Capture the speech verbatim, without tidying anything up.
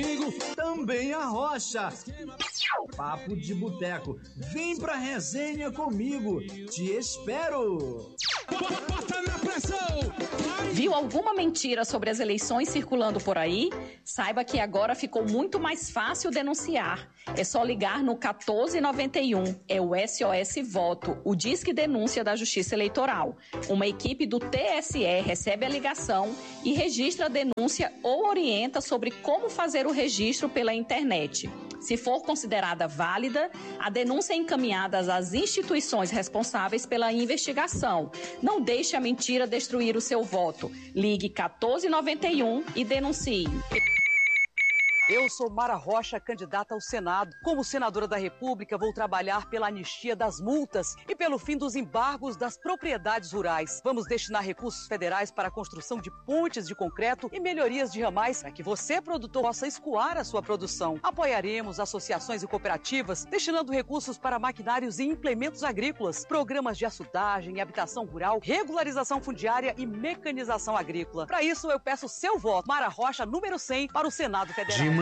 comigo, também a Rocha. Papo de Boteco, vem pra resenha comigo, te espero. Bota na pressão! Viu alguma mentira sobre as eleições circulando por aí? Saiba que agora ficou muito mais fácil denunciar. É só ligar no quatorze noventa e um. É o S O S Voto, o Disque Denúncia da Justiça Eleitoral. Uma equipe do T S E recebe a ligação e registra a denúncia ou orienta sobre como fazer o registro pela internet. Se for considerada válida, a denúncia é encaminhada às instituições responsáveis pela investigação. Não deixe a mentira destruir o seu voto. Ligue quatorze noventa e um e denuncie. Eu sou Mara Rocha, candidata ao Senado. Como senadora da República, vou trabalhar pela anistia das multas e pelo fim dos embargos das propriedades rurais. Vamos destinar recursos federais para a construção de pontes de concreto e melhorias de ramais para que você, produtor, possa escoar a sua produção. Apoiaremos associações e cooperativas, destinando recursos para maquinários e implementos agrícolas, programas de açudagem e habitação rural, regularização fundiária e mecanização agrícola. Para isso, eu peço seu voto. Mara Rocha, número cem, para o Senado Federal.